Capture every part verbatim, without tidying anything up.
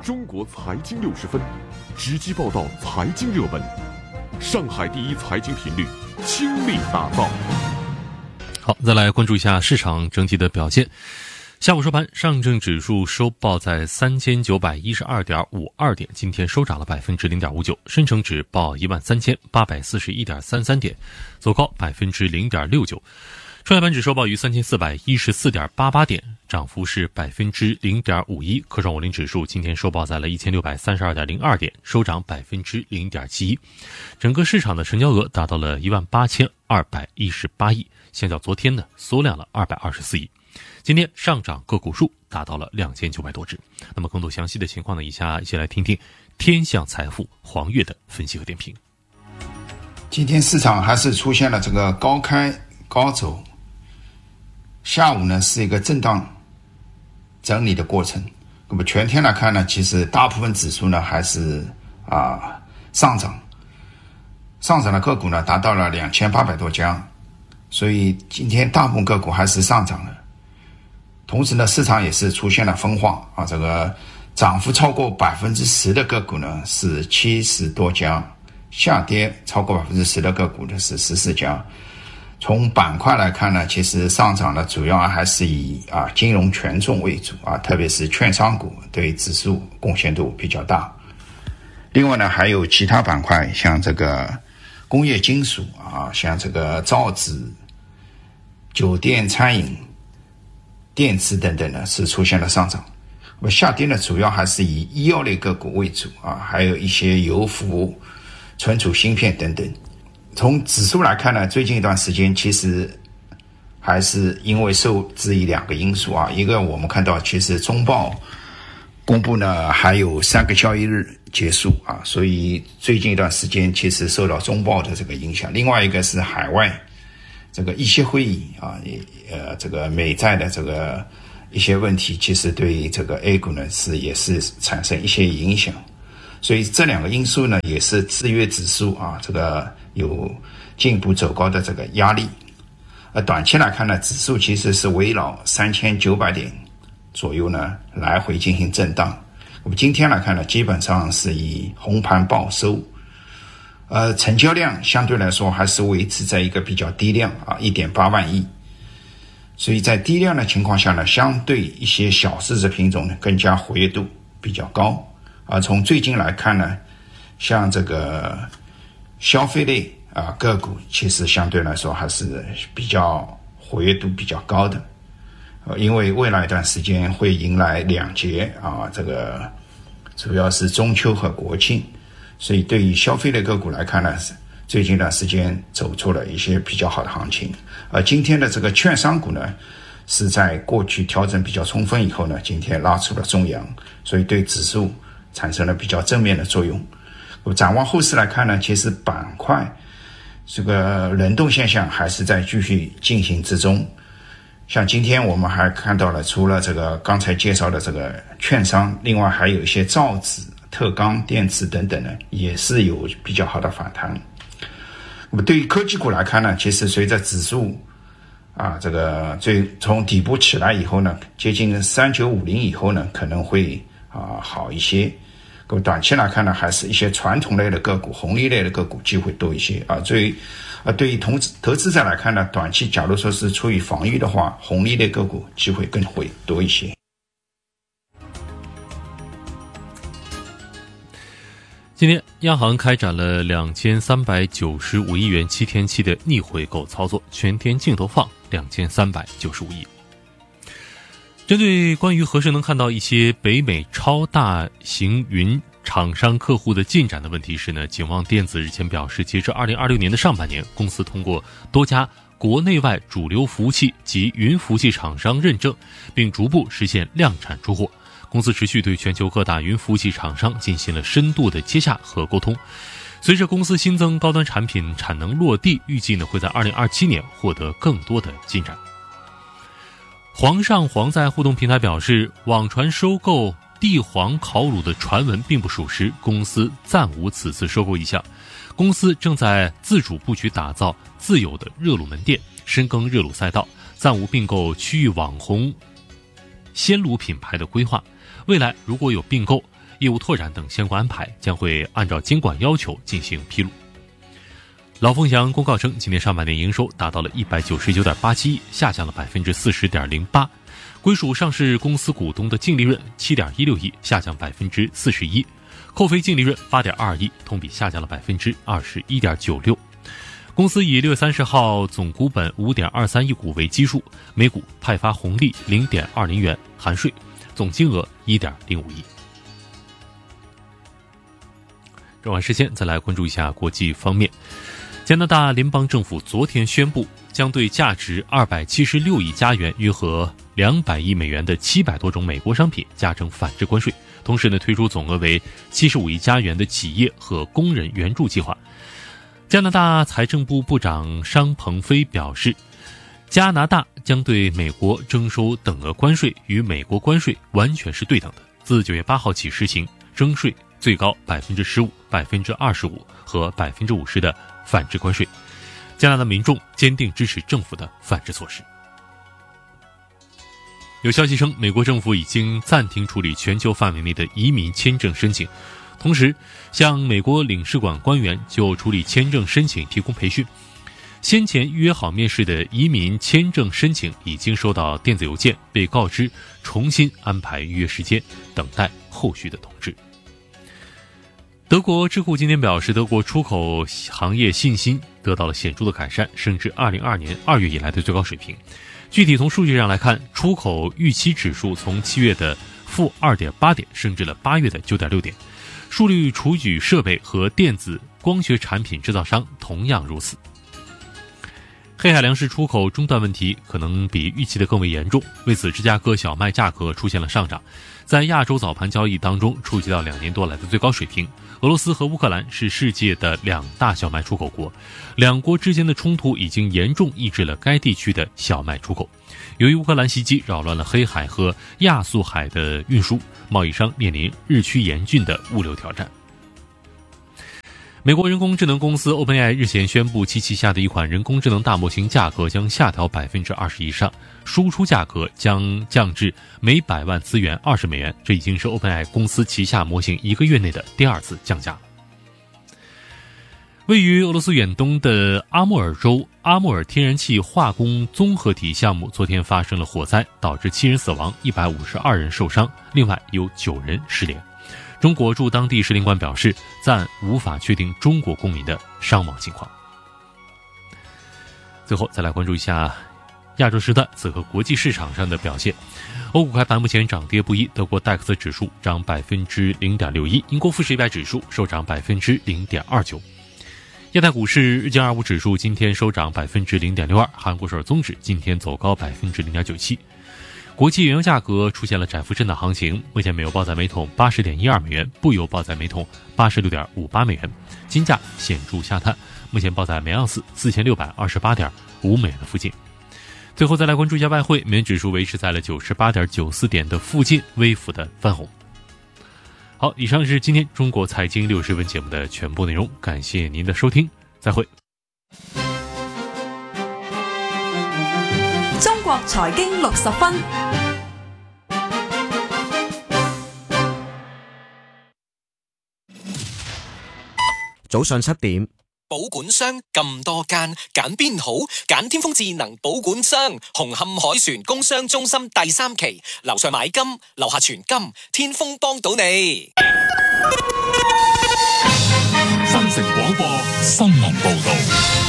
中国财经六十分，直击报道财经热门，上海第一财经频率倾力打造。 好，再来关注一下市场整体的表现。下午收盘，上证指数收报在三千九百一十二点五二点，今天收涨了百分之零点五九。深成指报一万三千八百四十一点三三点，走高百分之零点六九。创业板指收报于三千四百一十四点八八点，涨幅是百分之零点五一。科创五零指数今天收报在了一千六百三十二点零二点，收涨百分之零点七一。整个市场的成交额达到了一万八千二百一十八亿，相较昨天呢缩量了二百二十四亿。今天上涨个股数达到了两千九百多只。那么更多详细的情况呢，以下一起来听听天象财富黄月的分析和点评。 今天市场还是出现了这个高开高走，下午呢是一个震荡整理的过程。那么全天来看呢，其实大部分指数呢还是啊上涨，上涨的个股呢达到了两千八百多家，所以今天大部分个股还是上涨的。同时呢，市场也是出现了分化啊，这个涨幅超过百分之十的个股呢是七十多家，下跌超过百分之十的个股呢是十四家。从板块来看呢，其实上涨呢主要还是以啊金融权重为主啊，特别是券商股对指数贡献度比较大。另外呢，还有其他板块，像这个工业金属啊，像这个造纸、酒店、餐饮、电池等等呢是出现了上涨。那么下跌呢，主要还是以医药类个股为主啊，还有一些油服、存储芯片等等。从指数来看呢，最近一段时间其实还是因为受制于两个因素啊，一个我们看到其实中报公布呢还有三个交易日结束啊，所以最近一段时间其实受到中报的这个影响。另外一个是海外这个一些会议啊，呃，这个美债的这个一些问题，其实对这个 A 股呢是也是产生一些影响。所以这两个因素呢，也是制约指数啊，这个有进一步走高的这个压力。而短期来看呢，指数其实是围绕三千九百点左右呢来回进行震荡。我们今天来看呢，基本上是以红盘报收，呃，成交量相对来说还是维持在一个比较低量啊， 一点八万亿。所以在低量的情况下呢，相对一些小市值品种呢更加活跃度比较高。啊，从最近来看呢，像这个消费类啊个股，其实相对来说还是比较活跃度比较高的。呃，因为未来一段时间会迎来两节啊，这个主要是中秋和国庆，所以对于消费类个股来看呢，最近一段时间走出了一些比较好的行情。而今天的这个券商股呢，是在过去调整比较充分以后呢，今天拉出了中阳，所以对指数产生了比较正面的作用。展望后市来看呢，其实板块这个轮动现象还是在继续进行之中。像今天我们还看到了，除了这个刚才介绍的这个券商，另外还有一些造纸、特钢、电池等等呢，也是有比较好的反弹。那么对于科技股来看呢，其实随着指数啊这个最从底部起来以后呢，接近三九五零以后呢，可能会啊好一些。那么短期来看呢，还是一些传统类的个股、红利类的个股机会多一些啊。所以啊，对于投资投资者来看呢，短期假如说是出于防御的话，红利类个股机会更会多一些。 今天央行开展了两千三百九十五亿元七天期的逆回购操作，全天净投放两千三百九十五亿。针对关于何时能看到一些北美超大型云厂商客户的进展的问题时呢，景旺电子日前表示，截至二零二六年的上半年，公司通过多家国内外主流服务器及云服务器厂商认证，并逐步实现量产出货。公司持续对全球各大云服务器厂商进行了深度的接洽和沟通。随着公司新增高端产品产能落地，预计呢会在二零二七年获得更多的进展。煌上煌在互动平台表示，网传收购帝皇烤乳的传闻并不属实，公司暂无此次收购意向。公司正在自主布局打造自有的热乳门店，深耕热乳赛道，暂无并购区域网红鲜乳品牌的规划。未来如果有并购， 业务拓展等相关安排，将会按照监管要求进行披露。老凤祥公告称，今年上半年营收达到了一百九十九点八七亿，下降了百分之四十点零八。归属上市公司股东的净利润七点一六亿，下降百分之四十一，扣非净利润八点二二亿，同比下降了百分之二十一点九六。公司以六月三十号总股本五点二三亿股为基数，每股派发红利零点二零元含税，总金额一点零五亿。转换时间，再来关注一下国际方面。加拿大联邦政府昨天宣布，将对价值二百七十六亿加元，约合两百亿美元的七百多种美国商品加征反制关税，同时呢，推出总额为七十五亿加元的企业和工人援助计划。加拿大财政部部长商鹏飞表示，加拿大将对美国征收等额关税，与美国关税完全是对等的，自九月八号起实行征税最高百分之十五、百分之二十五和百分之五十的反制关税。加拿大民众坚定支持政府的反制措施。有消息称，美国政府已经暂停处理全球范围内的移民签证申请，同时向美国领事馆官员就处理签证申请提供培训。先前预约好面试的移民签证申请已经收到电子邮件，被告知重新安排预约时间，等待后续的通知。德国智库今天表示，德国出口行业信心得到了显著的改善，升至二零二二年二月以来的最高水平。具体从数据上来看，出口预期指数从七月的负 二点八 点升至了八月的 九点六 点，数据厨具设备和电子光学产品制造商同样如此。黑海粮食出口中断问题可能比预期的更为严重，为此芝加哥小麦价格出现了上涨，在亚洲早盘交易当中触及到两年多来的最高水平。俄罗斯和乌克兰是世界的两大小麦出口国，两国之间的冲突已经严重抑制了该地区的小麦出口。由于乌克兰袭击扰乱了黑海和亚速海的运输，贸易商面临日趋严峻的物流挑战。美国人工智能公司 OpenAI 日前宣布，其旗下的一款人工智能大模型价格将下调百分之二十以上，输出价格将降至每百万资源二十美元。这已经是 OpenAI 公司旗下模型一个月内的第二次降价了。位于俄罗斯远东的阿穆尔州阿穆尔天然气化工综合体项目昨天发生了火灾，导致七人死亡，一百五十二人受伤，另外有九人失联。中国驻当地使领馆表示，暂无法确定中国公民的伤亡情况。最后再来关注一下亚洲时段此刻国际市场上的表现。欧股开盘目前涨跌不一，德国戴克斯指数涨百分之零点六一，英国富时一百指数收涨百分之零点二九。亚太股市日经二五指数今天收涨百分之零点六二，韩国首尔综指今天走高百分之零点九七。国际原油价格出现了窄幅震荡行情，目前美油报在每桶八十点一二美元，布油报在每桶八十六点五八美元，金价显著下探，目前报在每盎司四千六百二十八点五美元的附近。最后再来关注一下外汇，美元指数维持在了九十八点九四点的附近，微幅的翻红。好，以上是今天中国财经六十分节目的全部内容，感谢您的收听，再会。 中國財經六十分， 早上七點， 保管商咁多間，揀邊好？揀天風智能保管商，紅磡海船工商中心第三期，樓上買金，樓下存金，天風幫到你。 新城廣播新聞報道。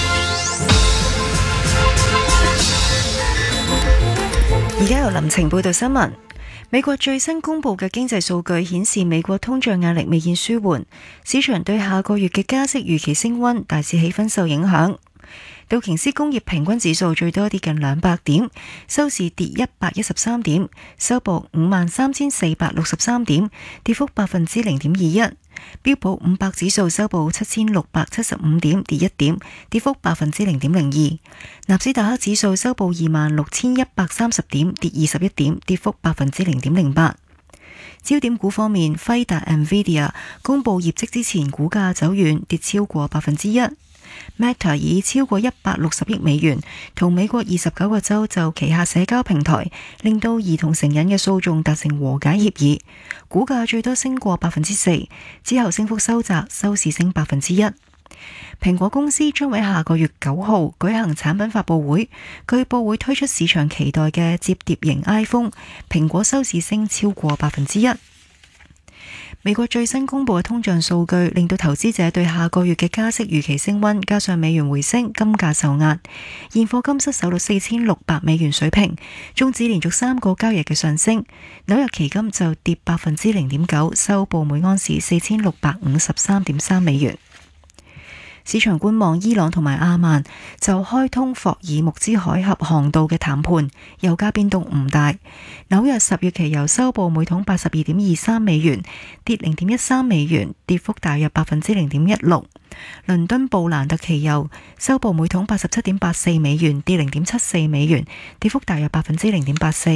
而家由林晴報道新聞。美國最新公布嘅經濟數據顯示，美國通脹壓力未見舒緩，市場對下個月嘅加息預期升溫，大市氣氛受影響。道瓊斯工業平均指數最多跌近兩百點，收市跌一百一十三點，收報五萬三千四百六十三點，跌幅百分之零點二一。標普五百指數收報七千六百七十五點，跌一點，跌幅百分之零點零二。納斯達克指數收報二萬六千一百三十點，跌二十一點，跌幅百分之零點零八。焦點股方面，輝達 Nvidia 公佈業績之前股價走軟，跌超過百分之一。 Meta 以超過一百六十億美元同美國二十九個州就旗下社交平台令到兒童成癮嘅訴訟達成和解協議，股價最多升過百分之四，之後升幅收窄，收市升百分之一。蘋果公司將喺下個月九號舉行產品發佈會，據報會推出市場期待嘅摺疊型 iPhone， 蘋果收市升超過百分之一。美國最新公布嘅通脹數據令到投資者對下個月嘅加息預期升溫，加上美元回升，金價受壓，現貨金失守到四千六百美元水平，終止連續三個交易嘅上升。紐約期金就跌百分之零點九，收報每盎司四千六百五十三點三美元。市場觀望伊朗同埋阿曼就開通霍爾木茲海峽航道嘅談判，油價變動唔大。紐約十月期油收報每桶八十二點二三美元，跌零點一三美元，跌幅大約百分之零點一六。倫敦布蘭特期油收報每桶八十七點八四美元，跌零點七四美元，跌幅大約百分之零點八四。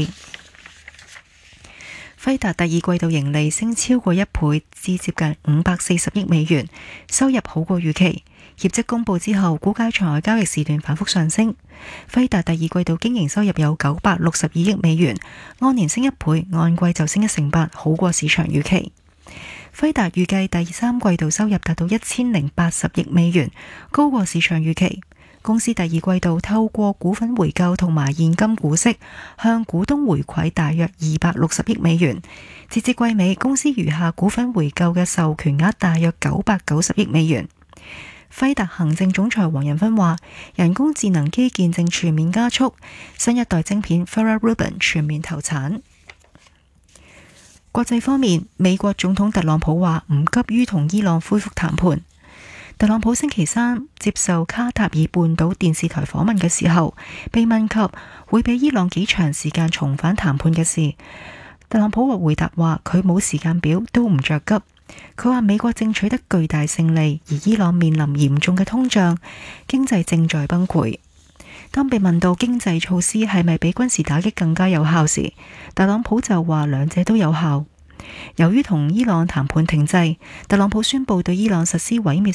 輝達第二季度盈利升超過一倍，至接近五百四十億美元，收入好過預期。業績公布之後，股價場外交易時段反覆上升。輝達第二季度經營收入有九百六十二億美元，按年升一倍，按季就升一成八，好過市場預期。輝達預計第三季度收入達到一千零八十億美元，高過市場預期。公司第二季度透過股份回購同埋現金股息，向股東回饋大約二百六十億美元。截至季尾，公司餘下股份回購嘅授權額大約九百九十億美元。輝達行政總裁黃仁勳話：人工智能基建正全面加速，新一代晶片 Vera Rubin 全面投產。國際方面，美國總統特朗普話唔急於同伊朗恢復談判。特朗普星期三接受卡塔爾半島電視台訪問嘅時候，被問及會俾伊朗幾長時間重返談判嘅事，特朗普回答話佢冇時間表，都唔着急。佢話美國正取得巨大勝利，而伊朗面臨嚴重嘅通脹，經濟正在崩潰。當被問到經濟措施係咪比軍事打擊更加有效時，特朗普就話兩者都有效。由於同伊朗談判停滯，特朗普宣布對伊朗實施毀滅